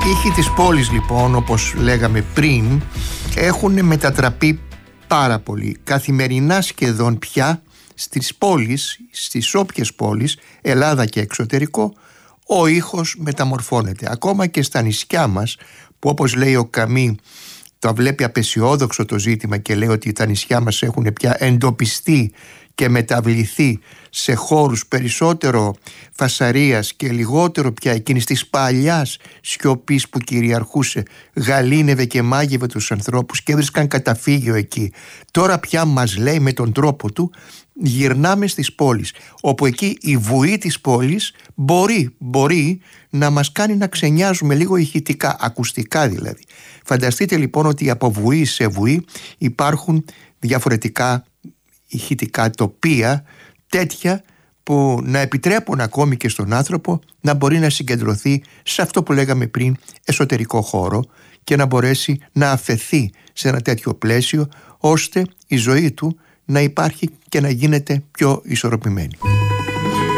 ήχοι της πόλης λοιπόν, όπως λέγαμε πριν, έχουν μετατραπεί πάρα πολύ. Καθημερινά σχεδόν πια στις πόλεις, στις όποιες πόλεις, Ελλάδα και εξωτερικό, ο ήχος μεταμορφώνεται. Ακόμα και στα νησιά μας, που όπως λέει ο Καμί, το βλέπει απεσιόδοξο το ζήτημα και λέει ότι τα νησιά μας έχουν πια εντοπιστεί και μεταβληθεί σε χώρους περισσότερο φασαρίας και λιγότερο πια εκείνης της παλιάς σιωπής που κυριαρχούσε, γαλήνευε και μάγευε τους ανθρώπους και έβρισκαν καταφύγιο εκεί. Τώρα πια μας λέει με τον τρόπο του, γυρνάμε στις πόλεις, όπου εκεί η βουή της πόλης μπορεί να μας κάνει να ξενιάζουμε λίγο ηχητικά, ακουστικά δηλαδή. Φανταστείτε λοιπόν ότι από βουή σε βουή υπάρχουν διαφορετικά ηχητικά τοπία, τέτοια που να επιτρέπουν ακόμη και στον άνθρωπο να μπορεί να συγκεντρωθεί σε αυτό που λέγαμε πριν, εσωτερικό χώρο, και να μπορέσει να αφαιθεί σε ένα τέτοιο πλαίσιο, ώστε η ζωή του να υπάρχει και να γίνεται πιο ισορροπημένη.